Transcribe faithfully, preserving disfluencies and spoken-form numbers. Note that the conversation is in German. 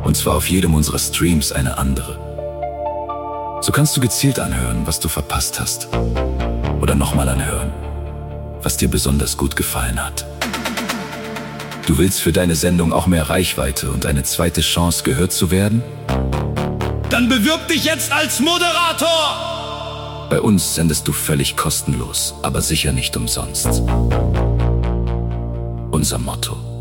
Und zwar auf jedem unserer Streams eine andere. So kannst du gezielt anhören, was du verpasst hast. Oder nochmal anhören, was dir besonders gut gefallen hat. Du willst für deine Sendung auch mehr Reichweite und eine zweite Chance, gehört zu werden? Dann bewirb dich jetzt als Moderator! Bei uns sendest du völlig kostenlos, aber sicher nicht umsonst. Unser Motto: